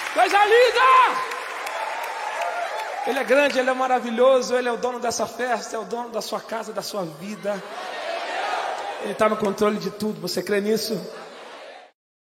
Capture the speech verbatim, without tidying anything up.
Coisa linda! Ele é grande, Ele é maravilhoso, Ele é o dono dessa festa, é o dono da sua casa, da sua vida. Ele está no controle de tudo, você crê nisso?